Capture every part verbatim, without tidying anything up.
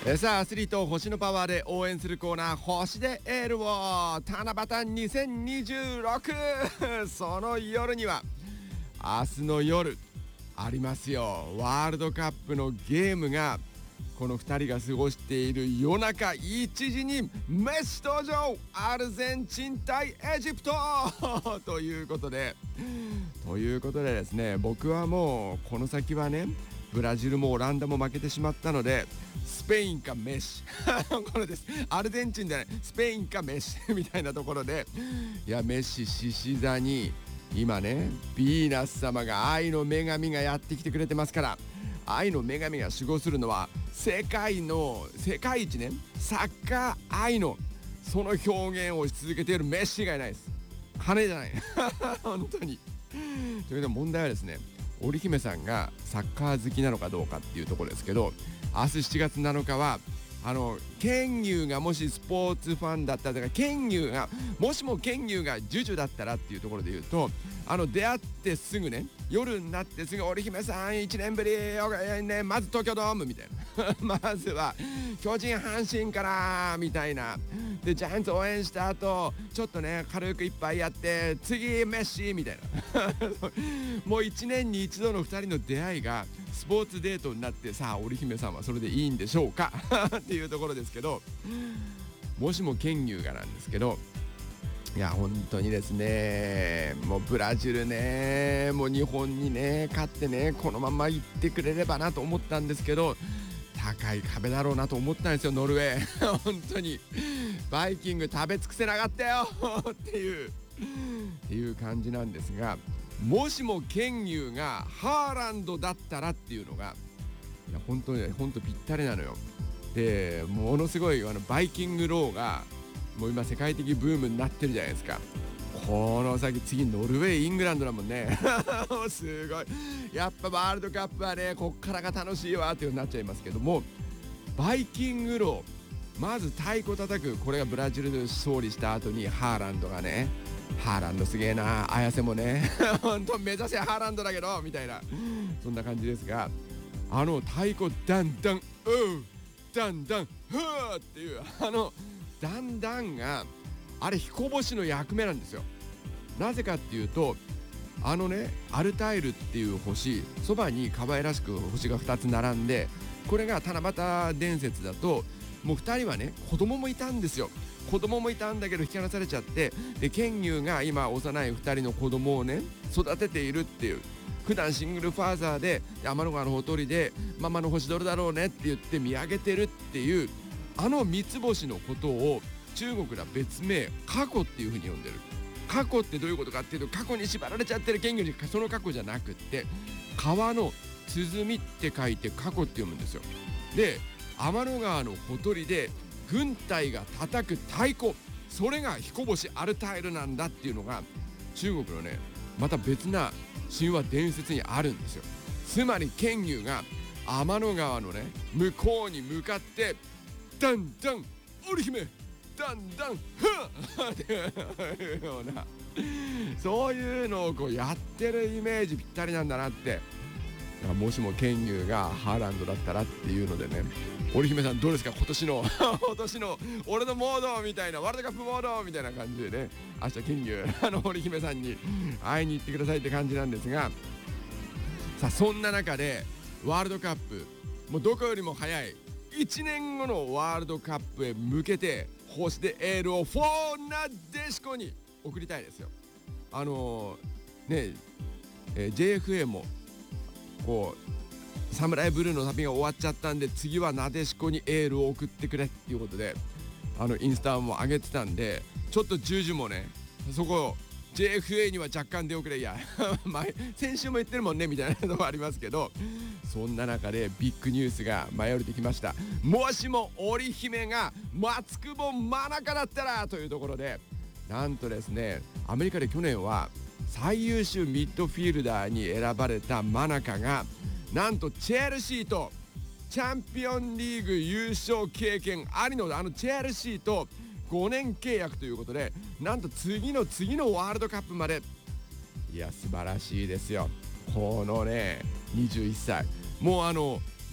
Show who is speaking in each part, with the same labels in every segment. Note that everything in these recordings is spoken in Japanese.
Speaker 1: えさあアスリートを星のパワーで応援するコーナー、星でエールを七夕にせんにじゅうろくその夜には明日の夜ありますよ、ワールドカップのゲームが。このふたりが過ごしている夜中いちじにメッシ登場、アルゼンチン対エジプトということでということでですね、僕はもうこの先はね、ブラジルもオランダも負けてしまったので、スペインかメッシこれです。アルゼンチンじゃない、スペインかメッシみたいなところで、いやメッシ獅子座に今ね、ヴィーナス様が愛の女神がやってきてくれてますから、愛の女神が守護するのは世界の世界一ね、サッカー愛のその表現をし続けているメッシがいないです。金じゃない本当に。ということで問題はですね、織姫さんがサッカー好きなのかどうかっていうところですけど、明日しちがつなのかはあのケンユーがもしスポーツファンだったら、だからケンユーがもしもケンユーがジュジュだったらっていうところで言うと、あの出会ってすぐね、夜になってすぐ織姫さんいちねんぶり、ね、まず東京ドームみたいなまずは巨人阪神からみたいなで、ジャイアンツ応援した後ちょっとね軽く一杯やって次メッシみたいなもういちねんに一度のふたりの出会いがスポーツデートになって、さあ織姫さんはそれでいいんでしょうかっていうところですけど、もしもケンユーがなんですけど、いや本当にですね、もうブラジルね、もう日本にね勝ってね、このまま行ってくれればなと思ったんですけど、高い壁だろうなと思ったんですよ、ノルウェー本当にバイキング食べ尽くせなかったよっていうっていう感じなんですが、もしもケンユーがハーランドだったらっていうのが、いや本当に本当ぴったりなのよ。でものすごいあのバイキングローがもう今世界的ブームになってるじゃないですか。この先次ノルウェーイングランドだもんねすごい、やっぱワールドカップはねこっからが楽しいわっていう風になっちゃいますけども、バイキングローまず太鼓叩く、これがブラジルで勝利した後にハーランドがね、ハーランドすげえな、綾瀬もね本当目指せハーランドだけどみたいな、そんな感じですが、あの太鼓ダンダンうダンダンふーっていうあのダンダンがあれ彦星の役目なんですよ。なぜかっていうと、あのねアルタイルっていう星、そばに可愛らしく星がふたつ並んで、これが七夕伝説だともうふたりはね子供もいたんですよ。子供もいたんだけど引き離されちゃって、でケンユーが今幼いふたりの子供をね育てているっていう、普段シングルファーザーで天の川のほとりでママの星どれだろうねって言って見上げてるっていう、あの三つ星のことを中国では別名過去っていう風に呼んでる。過去ってどういうことかっていうと、過去に縛られちゃってるケンユーにその過去じゃなくって、川の鼓って書いて過去って読むんですよ。で天の川のほとりで軍隊が叩く太鼓、それが彦星アルタイルなんだっていうのが中国のねまた別な神話伝説にあるんですよ。つまりケンユーが天の川のね向こうに向かってダンダン織姫ダンダンフンっていうような、そういうのをこうやってるイメージぴったりなんだなって。もしもケンユーがハーランドだったらっていうのでね、織姫さんどうですか、今年の今年の俺のモードみたいな、ワールドカップモードみたいな感じでね、明日ケンユーあの織姫さんに会いに行ってくださいって感じなんですが、さあそんな中でワールドカップ、もうどこよりも早いいちねんごのワールドカップへ向けて星でエールをフォーナデシコに送りたいですよ。あのー、ねえー、ジェイエフエー もこうサムライブルーの旅が終わっちゃったんで、次はなでしこにエールを送ってくれっていうことであのインスタも上げてたんで、ちょっとジュージュもねそこ ジェイエフエー には若干出遅れ、いや前先週も言ってるもんねみたいなのもありますけど、そんな中でビッグニュースが舞い降りてきました。もしも織姫が松久保真中だったらというところで、なんとですねアメリカで去年は最優秀ミッドフィールダーに選ばれた真中が、なんとチェルシーとチャンピオンリーグ優勝経験ありのあのチェルシーとごねん契約ということで、なんと次の次のワールドカップまで、いや素晴らしいですよ。このねにじゅういっさい、もうあの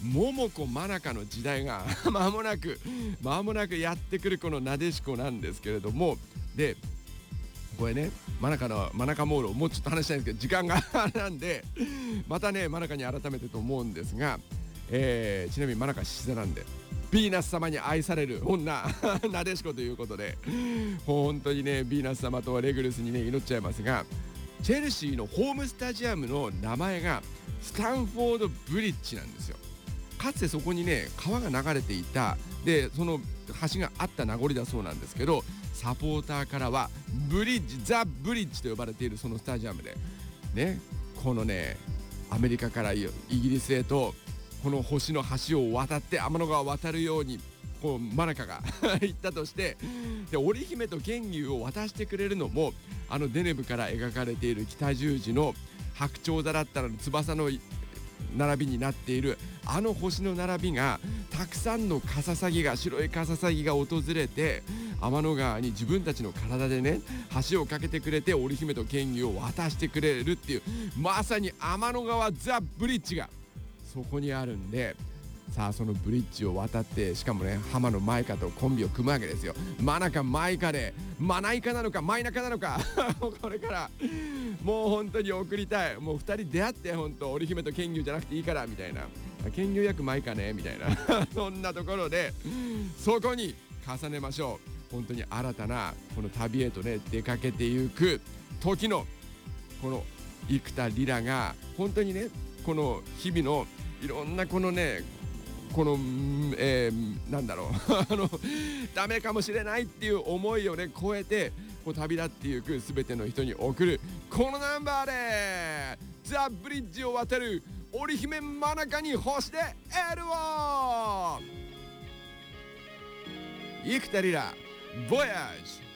Speaker 1: 桃子真中の時代が間もなく間もなくやってくるこのなでしこなんですけれども、でこれね真中の真中モールをもうちょっと話したいんですけど時間がなんでまたね真中に改めてと思うんですが、えー、ちなみに真中獅子座なんでヴィーナス様に愛される女なでしこということで、本当にねヴィーナス様とレグルスにね祈っちゃいますが、チェルシーのホームスタジアムの名前がスタンフォードブリッジなんですよ。かつてそこにね川が流れていた、でその橋があった名残だそうなんですけど、サポーターからはブリッジザ・ブリッジと呼ばれているそのスタジアムでね、このねアメリカからイギリスへとこの星の橋を渡って天の川を渡るようにこう真中が言ったとして、で織姫と剣牛を渡してくれるのもあのデネブから描かれている北十字の白鳥座だったら翼の並びになっているあの星の並びが、たくさんのカササギが白いカササギが訪れて天の川に自分たちの体でね橋を架けてくれて織姫と剣牛を渡してくれるっていう、まさに天の川ザ・ブリッジがそこにあるんで、さあそのブリッジを渡って、しかもね浜野舞香とコンビを組むわけですよ。真中舞香で真ナイカなのか舞中なのかこれからもう本当に送りたい。もうふたり出会って本当織姫と剣牛じゃなくていいからみたいな、剣牛役舞香ねみたいなそんなところでそこに重ねましょう。本当に新たなこの旅へとね出かけていく時のこの生田リラが本当にねこの日々のいろんなこのねこの、えー、なんだろうあのダメかもしれないっていう思いをね超えてこう旅立っていく全ての人に送るこのナンバーでザ・ブリッジを渡る織姫真中に星でエールを。生田リラボヤージュ。